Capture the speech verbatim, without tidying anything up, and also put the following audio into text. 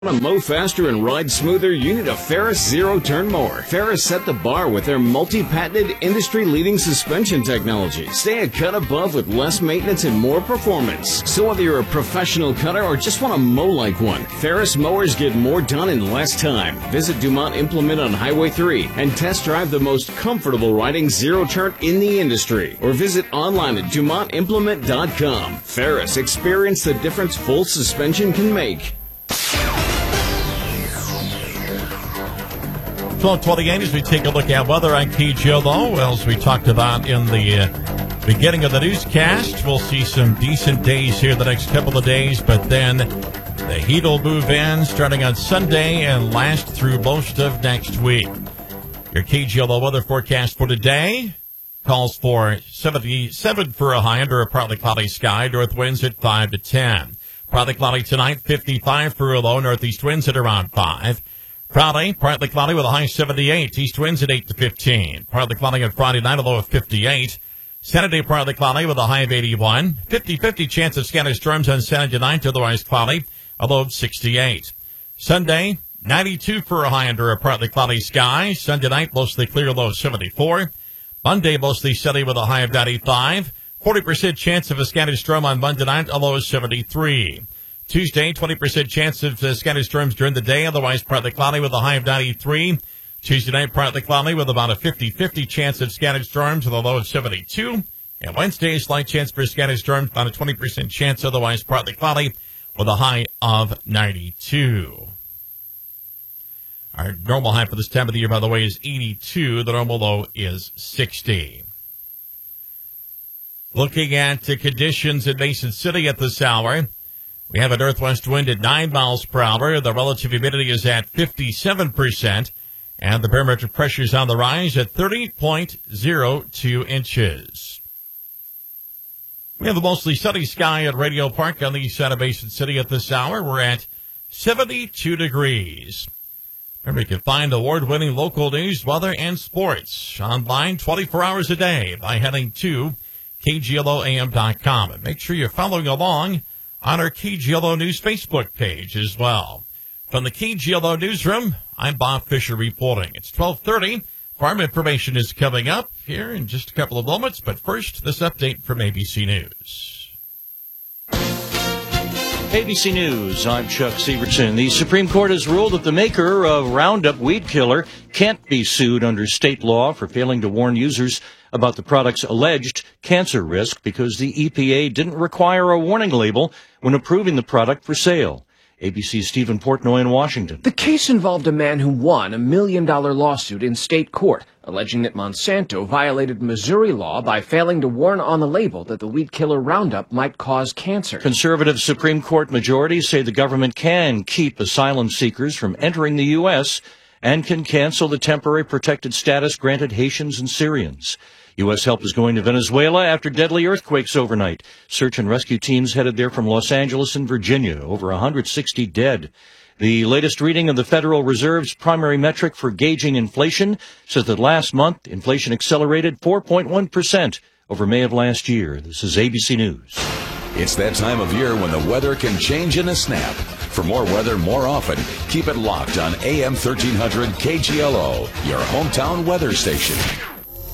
Want to mow faster and ride smoother? You need a Ferris zero-turn mower. Ferris set the bar with their multi-patented, industry-leading suspension technology. Stay a cut above with less maintenance and more performance. So whether you're a professional cutter or just want to mow like one, Ferris mowers get more done in less time. Visit Dumont Implement on Highway three and test drive the most comfortable riding zero-turn in the industry. Or visit online at dumont implement dot com. Ferris, experience the difference full suspension can make. twelve twenty-eight as we take a look at weather on K G L O. Well, as we talked about in the uh, beginning of the newscast, we'll see some decent days here the next couple of days, but then the heat will move in starting on Sunday and last through most of next week. Your K G L O weather forecast for today calls for seventy-seven for a high under a partly cloudy sky, north winds at five to ten. Partly cloudy tonight, fifty-five for a low, northeast winds at around five. Friday, partly cloudy with a high seventy-eight. East winds at eight to fifteen. Partly cloudy on Friday night, a low of fifty-eight. Saturday, partly cloudy with a high of eighty-one. fifty-fifty chance of scattered storms on Saturday night, otherwise cloudy, a low of sixty-eight. Sunday, ninety-two for a high under a partly cloudy sky. Sunday night, mostly clear, low of seventy-four. Monday, mostly sunny with a high of ninety-five. forty percent chance of a scattered storm on Monday night, a low of seventy-three. Tuesday, twenty percent chance of uh, scattered storms during the day, otherwise partly cloudy with a high of ninety-three. Tuesday night, partly cloudy with about a fifty-fifty chance of scattered storms with a low of seventy-two. And Wednesday, slight chance for scattered storms, about a twenty percent chance, otherwise partly cloudy with a high of ninety-two. Our normal high for this time of the year, by the way, is eighty-two. The normal low is sixty. Looking at the conditions in Mason City at this hour, we have a northwest wind at nine miles per hour. The relative humidity is at fifty-seven percent. And the barometric pressure is on the rise at thirty point zero two inches. We have a mostly sunny sky at Radio Park on the east side of Mason City at this hour. We're at seventy-two degrees. Remember, you can find award-winning local news, weather, and sports online twenty-four hours a day by heading to K G L O A M dot com. And make sure you're following along on our K G L O News Facebook page as well. From the K G L O Newsroom, I'm Bob Fisher reporting. It's twelve thirty. Farm information is coming up here in just a couple of moments, but first, this update from A B C News. A B C News, I'm Chuck Severson. The Supreme Court has ruled that the maker of Roundup weed killer can't be sued under state law for failing to warn users about the product's alleged cancer risk because the E P A didn't require a warning label when approving the product for sale. A B C's Stephen Portnoy in Washington. The case involved a man who won a million-dollar lawsuit in state court, alleging that Monsanto violated Missouri law by failing to warn on the label that the weed killer Roundup might cause cancer. Conservative Supreme Court majorities say the government can keep asylum seekers from entering the U S and can cancel the temporary protected status granted Haitians and Syrians. U S help is going to Venezuela after deadly earthquakes overnight. Search and rescue teams headed there from Los Angeles and Virginia. Over one hundred sixty dead. The latest reading of the Federal Reserve's primary metric for gauging inflation says that last month, inflation accelerated four point one percent over May of last year. This is A B C News. It's that time of year when the weather can change in a snap. For more weather more often, keep it locked on A M thirteen hundred K G L O, your hometown weather station.